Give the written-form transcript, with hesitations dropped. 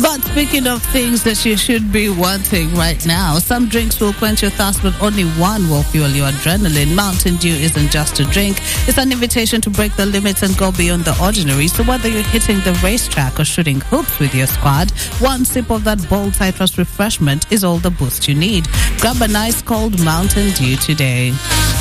But speaking of things that you should be wanting right now, some drinks will quench your thirst, but only one will fuel your adrenaline. Mountain Dew isn't just a drink. It's an invitation to break the limits and go beyond the ordinary. So whether you're hitting the racetrack or shooting hoops with your squad, one sip of that bold citrus refreshment is all the boost you need. Grab a nice cold Mountain Dew today.